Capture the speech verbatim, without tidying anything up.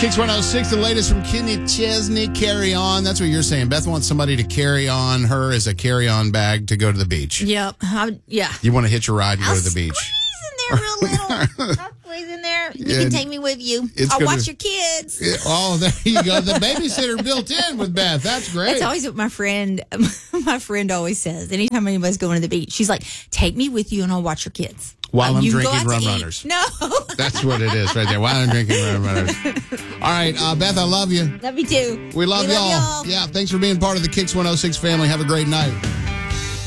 Kicks one oh six, the latest from Kenny Chesney, Carry On. That's what you're saying. Beth wants somebody to carry on her as a carry-on bag to go to the beach. Yep. I, yeah. You want to hitch a ride and I'll go to the beach. Squeeze in there real little. I'll squeeze in there. You Yeah, can take me with you. it's I'll gonna- watch your kids. Yeah, oh, there you go. The babysitter built in with Beth. That's great. That's always what my friend, my friend always says. Anytime anybody's going to the beach, she's like, "Take me with you, and I'll watch your kids." While Uh, I'm you can go drinking out Rum to eat. Runners. No. That's what it is right there. While I'm drinking Rum Runners. All right, uh, Beth, I love you. Love you too. We love, we y'all. love y'all. Yeah, thanks for being part of the Kicks one oh six family. Have a great night.